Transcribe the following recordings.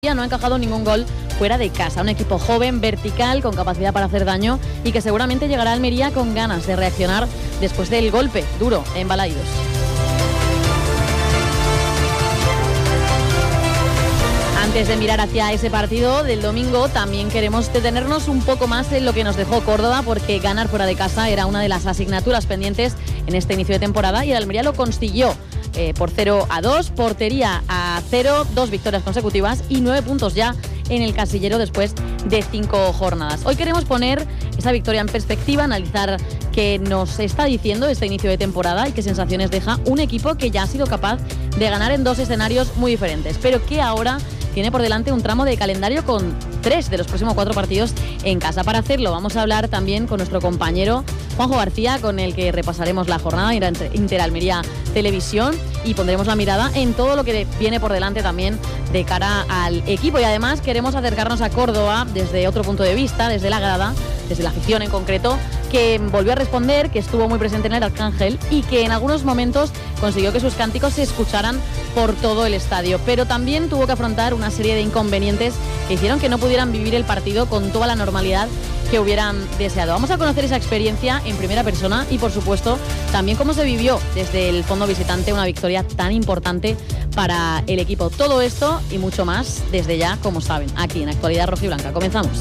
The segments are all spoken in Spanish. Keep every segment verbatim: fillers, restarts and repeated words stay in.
no ha encajado ningún gol fuera de casa. Un equipo joven, vertical, con capacidad para hacer daño y que seguramente llegará a Almería con ganas de reaccionar después del golpe duro en Balaídos. Antes de mirar hacia ese partido del domingo, también queremos detenernos un poco más en lo que nos dejó Córdoba, porque ganar fuera de casa era una de las asignaturas pendientes en este inicio de temporada y el Almería lo consiguió. Eh, por cero a dos, portería a cero, dos victorias consecutivas y nueve puntos ya en el casillero después de cinco jornadas. Hoy queremos poner esa victoria en perspectiva, analizar qué nos está diciendo este inicio de temporada y qué sensaciones deja un equipo que ya ha sido capaz de ganar en dos escenarios muy diferentes, pero que ahora tiene por delante un tramo de calendario con tres de los próximos cuatro partidos en casa. Para hacerlo vamos a hablar también con nuestro compañero Juanjo García, con el que repasaremos la jornada Inter Almería Televisión y pondremos la mirada en todo lo que viene por delante también de cara al equipo. Y además queremos acercarnos a Córdoba desde otro punto de vista, desde la grada, desde la afición en concreto, que volvió a responder, que estuvo muy presente en el Arcángel y que en algunos momentos consiguió que sus cánticos se escucharan por todo el estadio. Pero también tuvo que afrontar una serie de inconvenientes que hicieron que no pudieran vivir el partido con toda la normalidad que hubieran deseado. Vamos a conocer esa experiencia en primera persona y, por supuesto, también cómo se vivió desde el fondo visitante una victoria tan importante para el equipo. Todo esto y mucho más desde ya, como saben, aquí en Actualidad Rojiblanca. Comenzamos.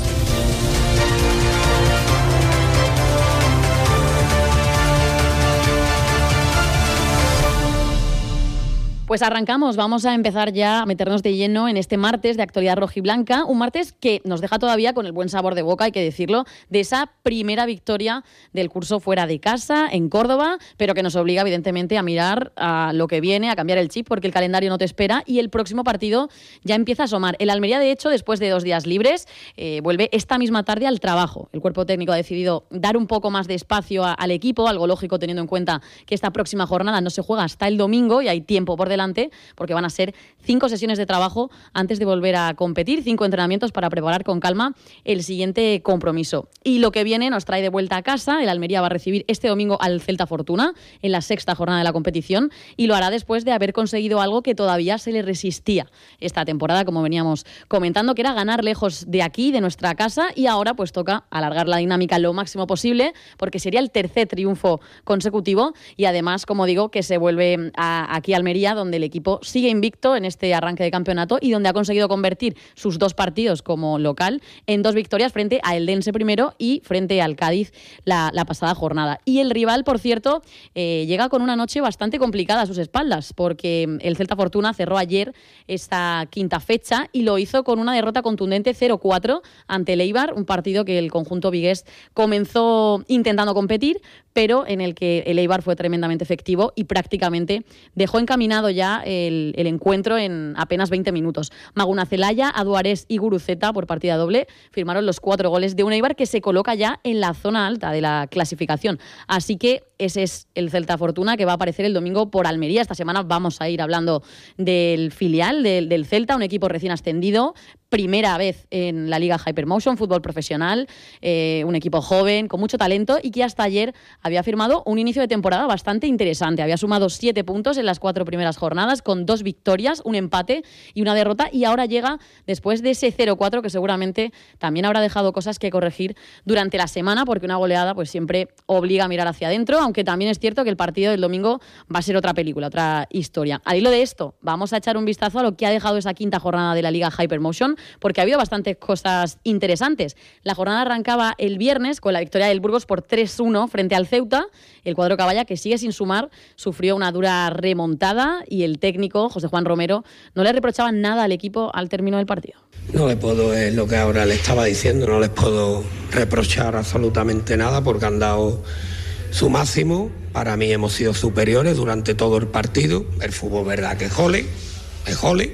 Pues arrancamos, vamos a empezar ya a meternos de lleno en este martes de Actualidad Rojiblanca, un martes que nos deja todavía con el buen sabor de boca, hay que decirlo, de esa primera victoria del curso fuera de casa en Córdoba, pero que nos obliga evidentemente a mirar a lo que viene, a cambiar el chip, porque el calendario no te espera y el próximo partido ya empieza a asomar. El Almería, de hecho, después de dos días libres, eh, vuelve esta misma tarde al trabajo. El cuerpo técnico ha decidido dar un poco más de espacio a, al equipo, algo lógico teniendo en cuenta que esta próxima jornada no se juega hasta el domingo y hay tiempo por delante, porque van a ser cinco sesiones de trabajo antes de volver a competir, cinco entrenamientos para preparar con calma el siguiente compromiso. Y lo que viene nos trae de vuelta a casa. El Almería va a recibir este domingo al Celta Fortuna en la sexta jornada de la competición y lo hará después de haber conseguido algo que todavía se le resistía esta temporada, como veníamos comentando, que era ganar lejos de aquí, de nuestra casa, y ahora pues toca alargar la dinámica lo máximo posible, porque sería el tercer triunfo consecutivo y además, como digo, que se vuelve a, aquí a Almería, donde el equipo sigue invicto en este arranque de campeonato y donde ha conseguido convertir sus dos partidos como local en dos victorias frente a Eldense primero y frente al Cádiz la, la pasada jornada. Y el rival, por cierto, eh, llega con una noche bastante complicada a sus espaldas, porque el Celta Fortuna cerró ayer esta quinta fecha y lo hizo con una derrota contundente cero cuatro ante el Eibar, un partido que el conjunto vigués comenzó intentando competir, pero en el que el Eibar fue tremendamente efectivo y prácticamente dejó encaminado ya el, el encuentro en apenas veinte minutos. Maguna Celaya, Aduarés y Guruceta, por partida doble, firmaron los cuatro goles de un Eibar que se coloca ya en la zona alta de la clasificación. Así que ese es el Celta Fortuna que va a aparecer el domingo por Almería. Esta semana vamos a ir hablando del filial del, del Celta, un equipo recién ascendido, primera vez en la Liga Hypermotion, fútbol profesional, eh, un equipo joven, con mucho talento y que hasta ayer había firmado un inicio de temporada bastante interesante. Había sumado siete puntos en las cuatro primeras jornadas, con dos victorias, un empate y una derrota, y ahora llega después de ese cero cuatro que seguramente también habrá dejado cosas que corregir durante la semana, porque una goleada pues siempre obliga a mirar hacia adentro, aunque también es cierto que el partido del domingo va a ser otra película, otra historia. Al hilo de esto, vamos a echar un vistazo a lo que ha dejado esa quinta jornada de la Liga Hypermotion, porque ha habido bastantes cosas interesantes. La jornada arrancaba el viernes con la victoria del Burgos por tres uno frente al Ceuta. El cuadro caballa, que sigue sin sumar, sufrió una dura remontada y el técnico, José Juan Romero, no le reprochaba nada al equipo al término del partido. No le puedo, es lo que ahora le estaba diciendo, no les puedo reprochar absolutamente nada porque han dado su máximo. Para mí hemos sido superiores durante todo el partido. El fútbol, verdad que jole, es jole.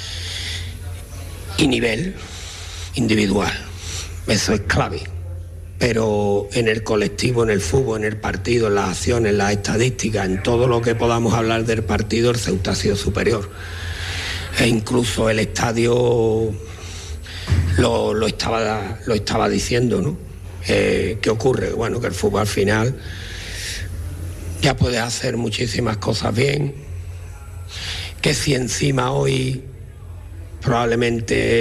Y nivel individual, eso es clave. Pero en el colectivo, en el fútbol, en el partido, en las acciones, en las estadísticas, en todo lo que podamos hablar del partido, el Ceuta ha sido superior. E incluso el estadio lo, lo, estaba, lo estaba diciendo, ¿no? Eh, ¿Qué ocurre? Bueno, que el fútbol al final ya puede hacer muchísimas cosas bien, que si encima hoy probablemente